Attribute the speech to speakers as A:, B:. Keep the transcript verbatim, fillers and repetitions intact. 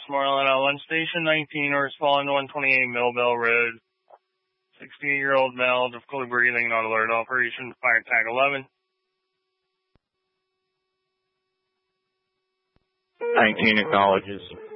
A: Westmoreland at One Station nineteen, respond to one twenty-eight Millville Road. sixty-eight-year-old male, difficulty breathing, not alert. Operation Fire Tag eleven.
B: nineteen acknowledges.